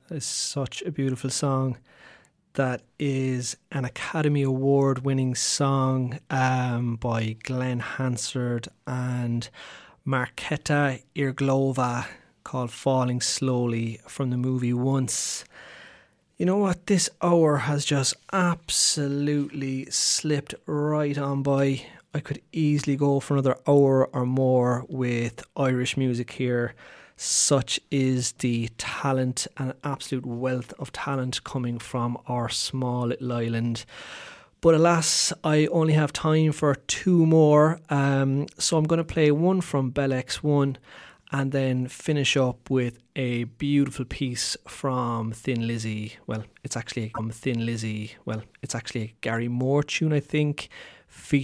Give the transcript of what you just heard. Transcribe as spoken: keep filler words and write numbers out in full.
It's such a beautiful song. That is an Academy Award winning song um, by Glenn Hansard and Marketa Irglova, called Falling Slowly, from the movie Once. You know what? This hour has just absolutely slipped right on by. I could easily go for another hour or more with Irish music here. Such is the talent and absolute wealth of talent coming from our small little island. But alas, I only have time for two more. Um, so I'm going to play one from Bell X one and then finish up with a beautiful piece from Thin Lizzy. Well, it's actually from Thin Lizzy. Well, it's actually a Gary Moore tune, I think, featuring